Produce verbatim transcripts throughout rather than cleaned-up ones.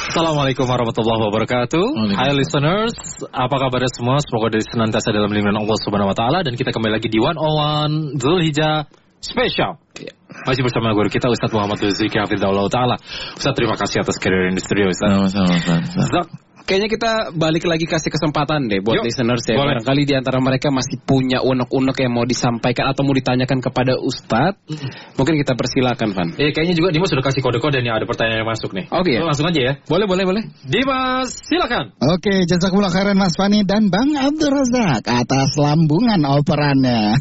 Assalamualaikum warahmatullahi wabarakatuh. Hai listeners, apa kabar semua? Semoga dari senantiasa dalam lindungan Allah Subhanahu wa taala, dan kita kembali lagi di one oh one Dzulhijjah Special. Masih bersama guru kita Ustaz Muhammad Lutfi Hafizahullah taala. Ustaz, terima kasih atas kehadiran di studio, Ustaz. Sama-sama. Kayaknya kita balik lagi kasih kesempatan deh buat Yuk, listeners ya. Boleh. Barangkali di antara mereka masih punya unek-unek yang mau disampaikan atau mau ditanyakan kepada Ustadz. Mm-hmm. Mungkin kita persilakan, Van. Eh, kayaknya juga Dimas sudah kasih kode-kode nih, ada pertanyaan yang masuk nih. Oke. Okay, ya? Langsung aja ya. Boleh, boleh, boleh. Dimas, silakan. Oke, okay, jazakumullah khairan Mas Fani dan Bang Abdul Razak atas lambungan operannya.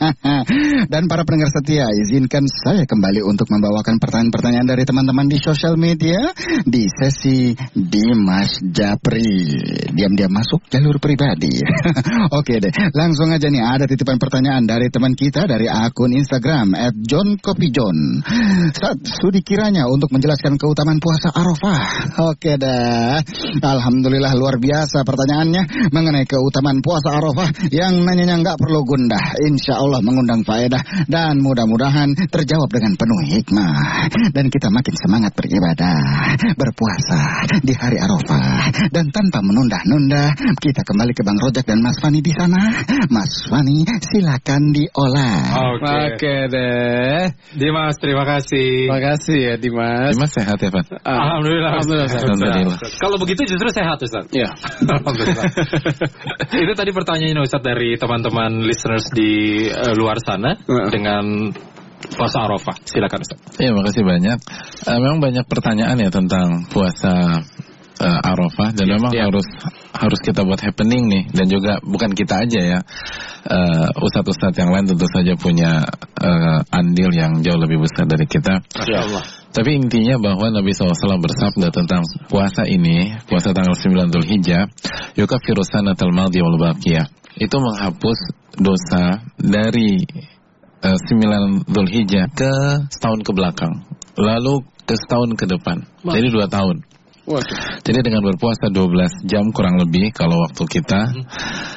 Dan para pendengar setia, izinkan saya kembali untuk membawakan pertanyaan-pertanyaan dari teman-teman di sosial media di sesi Dimas Jap Diam-diam masuk jalur pribadi. Oke deh, langsung aja nih, ada titipan pertanyaan dari teman kita dari akun Instagram at john kopijon. Saat sudi kiranya untuk menjelaskan keutamaan puasa Arafah. Oke deh, alhamdulillah luar biasa pertanyaannya mengenai keutamaan puasa Arafah yang nanyanya nggak perlu gundah. Insya Allah mengundang faedah dan mudah-mudahan terjawab dengan penuh hikmah dan kita makin semangat beribadah berpuasa di hari Arafah. Dan tanpa menunda-nunda, kita kembali ke Bang Rojak dan Mas Fani di sana. Mas Fani, silakan diolah. Oke okay. okay, deh. Dimas, terima kasih. Terima kasih ya Dimas. Dimas sehat ya, Pak? Alhamdulillah. Alhamdulillah. Alhamdulillah. Kalau begitu justru sehat, Ustaz. Iya. Alhamdulillah. Itu tadi pertanyaan Ustaz dari teman-teman listeners di uh, luar sana uh. dengan puasa Arafah. Silakan, Ustaz. Iya, makasih banyak. Uh, memang banyak pertanyaan ya tentang puasa Uh, Arafah dan yeah, memang yeah. harus harus kita buat happening nih, dan juga bukan kita aja ya, uh, ustadz-ustadz yang lain tentu saja punya uh, andil yang jauh lebih besar dari kita. Masya Allah. Tapi intinya bahwa Nabi shallallahu alaihi wasallam bersabda tentang puasa ini, puasa tanggal sembilan Dzulhijjah, yukaffiru sanatal madiyah wal baqiyah, itu menghapus dosa dari uh, sembilan Dzulhijjah ke setahun ke belakang, lalu ke setahun ke depan. Wah. Jadi dua tahun. Waduh. Jadi dengan berpuasa dua belas jam kurang lebih kalau waktu kita hmm.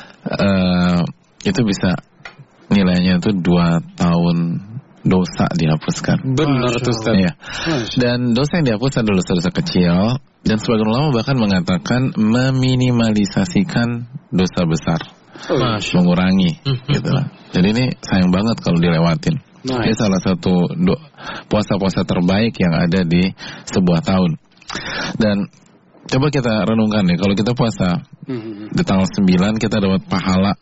uh, itu bisa nilainya itu dua tahun dosa dihapuskan. Benar tuh Ustaz. Ya. Dan dosa yang dihapus adalah dosa-dosa kecil, dan sebagian ulama bahkan mengatakan meminimalisasikan dosa besar, oh, mengurangi hmm. gitu lah. Jadi ini sayang banget kalau dilewatin. Nice. Ini salah satu do- puasa-puasa terbaik yang ada di sebuah tahun. Dan coba kita renungkan nih, kalau kita puasa mm-hmm. di tanggal sembilan, kita dapat pahala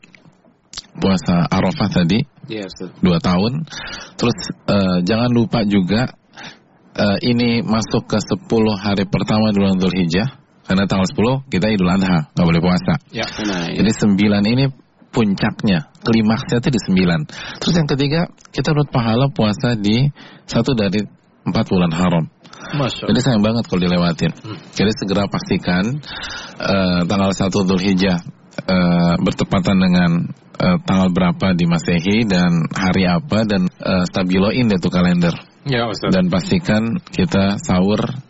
puasa Arafah tadi yes, dua tahun. Terus uh, jangan lupa juga uh, ini masuk ke sepuluh hari pertama di bulan Dzulhijjah, karena tanggal sepuluh kita Idul Adha, gak boleh puasa ya. Nah, jadi sembilan ini puncaknya, klimaksnya itu di sembilan. Terus yang ketiga, kita dapat pahala puasa di satu dari empat bulan haram. Masya. Jadi sayang banget kalau dilewatin. Hmm. Jadi segera pastikan uh, tanggal satu Dzulhijjah uh, bertepatan dengan uh, tanggal berapa di Masehi dan hari apa, dan uh, stabiloin deh tuh kalender. Ya, Ustaz. Dan pastikan kita sahur